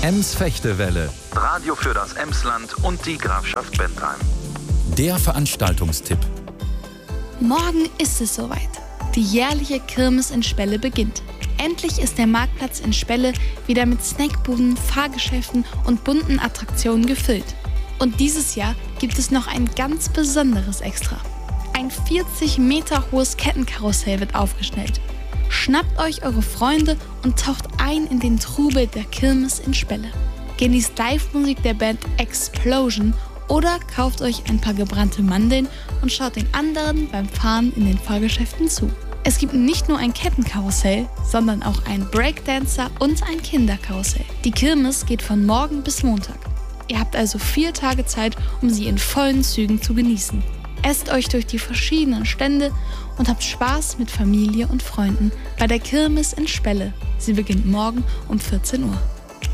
Ems-Fechtewelle. Radio für das Emsland und die Grafschaft Bentheim. Der Veranstaltungstipp. Morgen ist es soweit. Die jährliche Kirmes in Spelle beginnt. Endlich ist der Marktplatz in Spelle wieder mit Snackbuden, Fahrgeschäften und bunten Attraktionen gefüllt. Und dieses Jahr gibt es noch ein ganz besonderes Extra. Ein 40 Meter hohes Kettenkarussell wird aufgestellt. Schnappt euch eure Freunde und taucht ein in den Trubel der Kirmes in Spelle. Genießt Live-Musik der Band Explosion oder kauft euch ein paar gebrannte Mandeln und schaut den anderen beim Fahren in den Fahrgeschäften zu. Es gibt nicht nur ein Kettenkarussell, sondern auch einen Breakdancer und ein Kinderkarussell. Die Kirmes geht von morgen bis Montag. Ihr habt also 4 Tage Zeit, um sie in vollen Zügen zu genießen. Esst euch durch die verschiedenen Stände und habt Spaß mit Familie und Freunden bei der Kirmes in Spelle. Sie beginnt morgen um 14 Uhr.